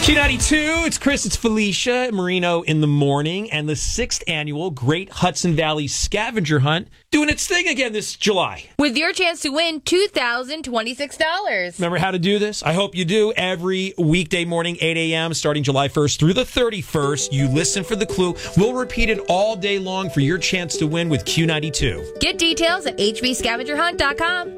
Q92, it's Chris, it's Felicia, Marino in the morning, and the 6th annual Great Hudson Valley Scavenger Hunt doing its thing again this July. With your chance to win $2,026. Remember how to do this? I hope you do. Every weekday morning, 8 a.m., starting July 1st through the 31st, you listen for the clue. We'll repeat it all day long for your chance to win with Q92. Get details at hbscavengerhunt.com.